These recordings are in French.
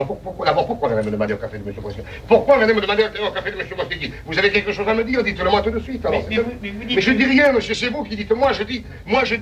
D'abord, pourquoi on allait me demander au café de M. Bosquet? Pourquoi on allait me demander au café de M. Bosquet? Vous avez quelque chose à me dire? Dites-le moi tout de suite. Alors. Mais je dis rien, monsieur, c'est vous qui dites. Moi, je dis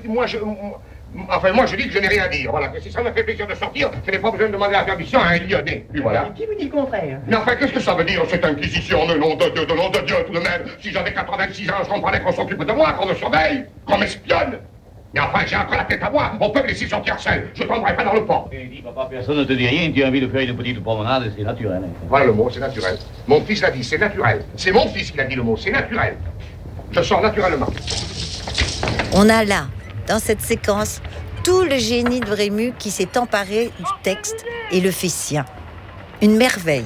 que je n'ai rien à dire. Voilà, que si ça me fait plaisir de sortir, je n'ai pas besoin de demander la permission à un lyonnais. Puis voilà. Qui vous dit le contraire? Mais enfin, qu'est-ce que ça veut dire, cette inquisition, de nom de Dieu, tout de même? Si j'avais 86 ans, je comprenais qu'on s'occupe de moi, qu'on me surveille, qu'on m'espionne. Mais enfin, j'ai encore la tête à moi. On peut me laisser sortir seul. Je ne tomberai pas dans le port. Dis, papa, personne ne te dit rien. Tu as envie de faire une petite promenade, c'est naturel. Voilà le mot, c'est naturel. Mon fils l'a dit, c'est naturel. C'est mon fils qui a dit le mot, c'est naturel. Je sors naturellement. On a là, dans cette séquence, tout le génie de Vrému qui s'est emparé du texte et le fait sien. Une merveille.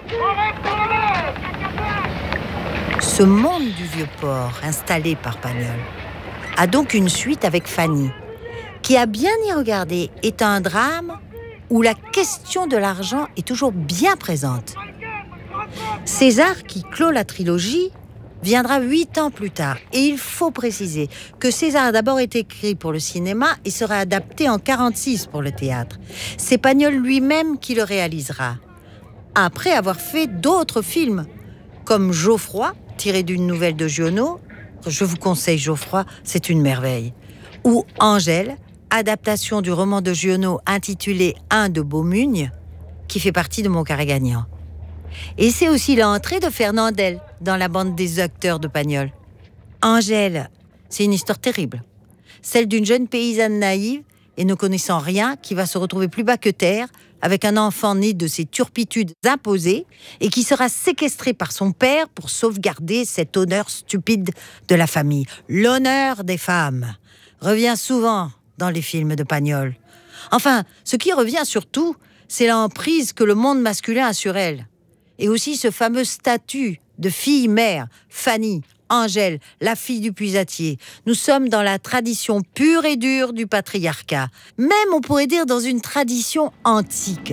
Ce monde du Vieux-Port, installé par Pagnol, a donc une suite avec Fanny, qui, à bien y regarder, est un drame où la question de l'argent est toujours bien présente. César, qui clôt la trilogie, viendra 8 ans plus tard. Et il faut préciser que César a d'abord été écrit pour le cinéma et sera adapté en 1946 pour le théâtre. C'est Pagnol lui-même qui le réalisera, après avoir fait d'autres films, comme Geoffroy, tiré d'une nouvelle de Giono. Je vous conseille Geoffroy, c'est une merveille. Ou Angèle, adaptation du roman de Giono intitulé Un de Beaumugne, qui fait partie de Mon Carré Gagnant. Et c'est aussi l'entrée de Fernandel dans la bande des acteurs de Pagnol. Angèle, c'est une histoire terrible. Celle d'une jeune paysanne naïve et ne connaissant rien qui va se retrouver plus bas que terre avec un enfant né de ses turpitudes imposées et qui sera séquestré par son père pour sauvegarder cet honneur stupide de la famille. L'honneur des femmes revient souvent dans les films de Pagnol. Enfin, ce qui revient surtout, c'est l'emprise que le monde masculin a sur elle. Et aussi ce fameux statut de fille-mère, Fanny, Angèle, la fille du puisatier. Nous sommes dans la tradition pure et dure du patriarcat. Même, on pourrait dire, dans une tradition antique.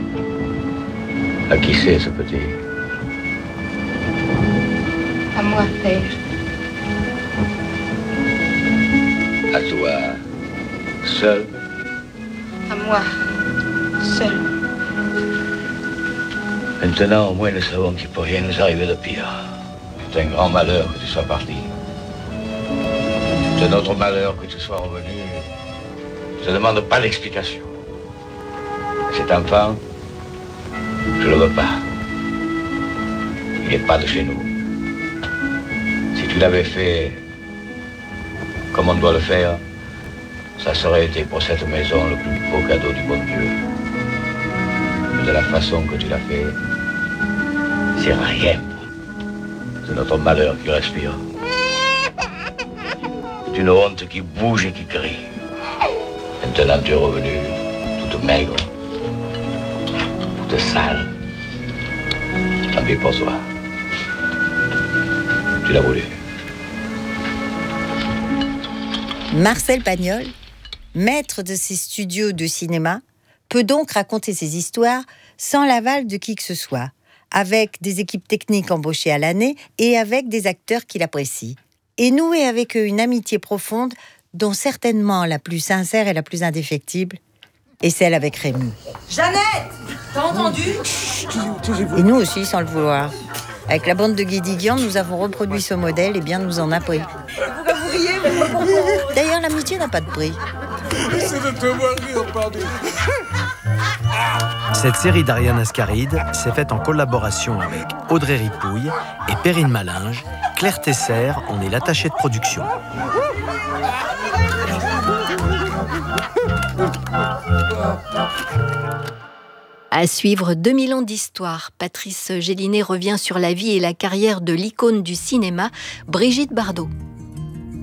À qui c'est, ce petit? À moi, père. À toi, seul? À moi, seul. Maintenant, au moins, nous savons qu'il ne peut rien nous arriver de pire. C'est un grand malheur que tu sois parti. C'est notre malheur que tu sois revenu. Je ne demande pas d'explication. Cet enfant, je ne le veux pas. Il n'est pas de chez nous. Si tu l'avais fait comme on doit le faire, ça serait été pour cette maison le plus beau cadeau du bon Dieu. Mais de la façon que tu l'as fait, c'est rien. C'est notre malheur qui respire. C'est une honte qui bouge et qui crie. Maintenant tu es revenu, toute maigre, toute sale. Tant pis pour toi. Tu l'as voulu. Marcel Pagnol, maître de ses studios de cinéma, peut donc raconter ses histoires sans l'aval de qui que ce soit, avec des équipes techniques embauchées à l'année et avec des acteurs qu'il apprécie. Et nouer avec eux une amitié profonde, dont certainement la plus sincère et la plus indéfectible est celle avec Rémi. Jeannette, t'as entendu? Et nous aussi, sans le vouloir. Avec la bande de Guédiguian, nous avons reproduit ce modèle et bien nous en a pris. Pourquoi vous riez? D'ailleurs, l'amitié n'a pas de prix. C'est de te voir rire, pardon. Cette série d'Ariane Ascaride s'est faite en collaboration avec Audrey Ripouille et Perrine Malinge. Claire Tesser en est l'attachée de production. À suivre 2000 ans d'histoire, Patrice Gélinet revient sur la vie et la carrière de l'icône du cinéma, Brigitte Bardot.